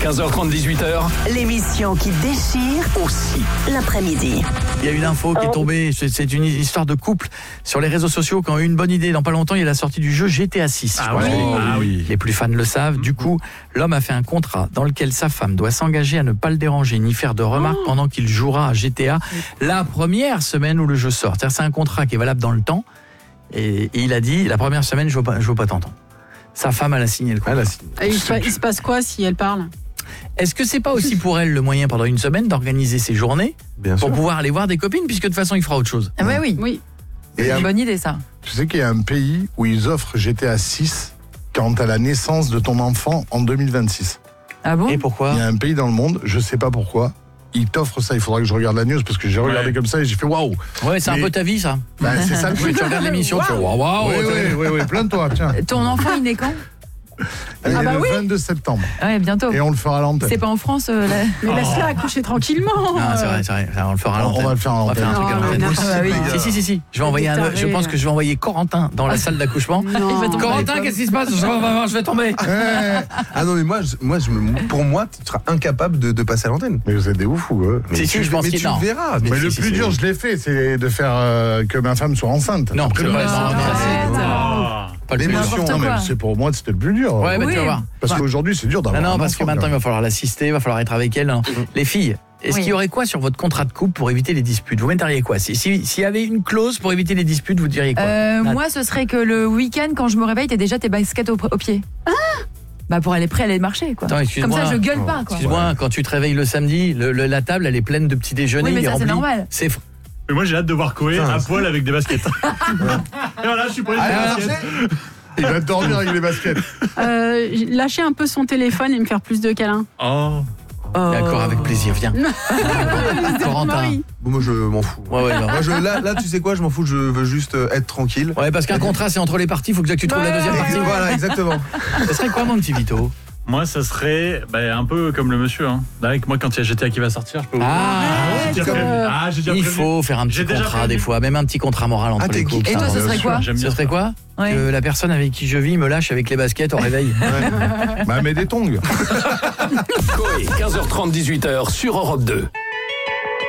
15h30, 18h. L'émission qui déchire Aussi. l'après-midi. Il y a une info qui est tombée, c'est une histoire de couple sur les réseaux sociaux qui ont eu une bonne idée. Dans pas longtemps, il y a la sortie du jeu GTA 6. Ah oui. Ah oui. Les plus fans le savent. Du coup, l'homme a fait un contrat dans lequel sa femme doit s'engager à ne pas le déranger ni faire de remarques pendant qu'il jouera à GTA la première semaine où le jeu sort. C'est-à-dire, c'est un contrat qui est valable dans le temps. Et il a dit, la première semaine, je veux pas t'entendre. Sa femme, elle a signé le contrat. Et il se passe quoi si elle parle ? Est-ce que c'est pas aussi pour elle le moyen pendant une semaine d'organiser ses journées pour pouvoir aller voir des copines, puisque de toute façon il fera autre chose? Ah ouais, oui. Oui. C'est une bonne idée, ça. Tu sais qu'il y a un pays où ils offrent GTA 6 quand à la naissance de ton enfant en 2026. Ah bon? Et pourquoi? Il y a un pays dans le monde, je sais pas pourquoi, ils t'offrent ça. Il faudra que je regarde la news parce que j'ai regardé comme ça et j'ai fait waouh. Ouais, c'est un Mais- peu ta vie, ça. Bah, c'est ça le truc. Tu regardes l'émission, tu fais waouh, waouh. Oui, plains-toi, tiens. Ton enfant, il est quand? Il est bah le oui. 22 septembre. Ouais, bientôt. Et on le fera à l'antenne. C'est pas en France, Mais laisse-la accoucher tranquillement. Non, c'est vrai, on le fera à l'antenne. On va le faire à On va faire un l'antenne. truc à Oh, l'antenne. n'importe Ah bah oui. Si. Je vais envoyer je pense que je vais envoyer Corentin dans la salle d'accouchement. Non. Corentin, qu'est-ce qui se passe? Je vais tomber. Ah non, mais pour moi, tu seras incapable de passer à l'antenne. Mais vous êtes des oufs, eux. Si, je pense mais qu'il tu non. verras. Mais le si, plus dur, je l'ai fait, c'est de faire que ma femme soit enceinte. Non, Après, c'est le vrai, reste, non, c'est pas le plus L'émotion, dur. non, mais quoi. c'est pour moi, c'était le plus dur. Ouais, bah tu vas voir. Parce qu'aujourd'hui, c'est dur d'avoir. Non, un parce que enfant, maintenant, il quand va falloir l'assister, il va falloir être avec elle. Les filles, est-ce qu'il y aurait quoi sur votre contrat de couple pour éviter les disputes? Vous metteriez quoi? S'il y avait une clause pour éviter les disputes, vous diriez quoi? Nat? moi, ce serait que le week-end, quand je me réveille, t'as déjà tes baskets au pied. Bah, pour aller prêt à aller marcher, quoi. Attends, Comme excuse-moi. ça, je gueule pas, quoi. Excuse-moi, quand tu te réveilles le samedi, la table, elle est pleine de petits déjeuners. Oui, mais il est ça, c'est rempli. normal. C'est Mais moi j'ai hâte de voir Koé à poil avec des baskets. Et voilà, je suis prêt avec des baskets. Il va dormir avec les baskets. Lâcher un peu son téléphone et me faire plus de câlins. Oh. D'accord, avec plaisir, viens. Corentin. Marie. Bon, moi, je m'en fous. Ouais, non. Moi, là, tu sais quoi, je m'en fous, je veux juste être tranquille. Ouais, parce qu'un contrat, c'est entre les parties, il faut que tu trouves la deuxième partie. Voilà, exactement. Ça serait quoi, mon petit Vito? Moi ça serait un peu comme le monsieur. Hein. Là, avec moi quand il y a GTA qui va sortir, je peux vous Ah, j'ai déjà prévu. J'ai déjà il prévu. faut faire un petit J'ai déjà contrat prévu. des fois, même un petit contrat moral entre les couples. Et toi, ce serait quoi? J'aime Ce bien serait ça. quoi? Ouais. Que la personne avec qui je vis me lâche avec les baskets au réveil. Bah, mets des tongs. Koé, 15h30, 18h sur Europe 2.